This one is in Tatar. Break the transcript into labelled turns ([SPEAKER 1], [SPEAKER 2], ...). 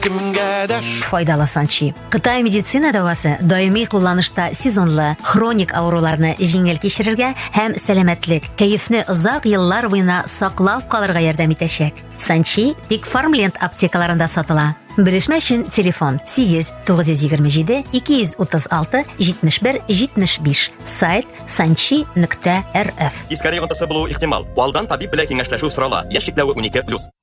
[SPEAKER 1] кемгә дәш.
[SPEAKER 2] Файдалы Санчи. Кытай медицина дәвасы даими кулланышта сезонлы, хроник авыруларны җиңел кичерергә һәм сәламәтлек, кәефне озак еллар буена саклап калырга ярдәм итәчәк. Санчи тик Farmland аптекаларында сатыла. Белешмә өчен телефон 8-927-236-71-75. Сайт sanchi.rf.
[SPEAKER 3] Тискәри гынтысы булу ихтимал. Алдан табиб белән киңәшләшү сорала. Яшь чикләве 12+.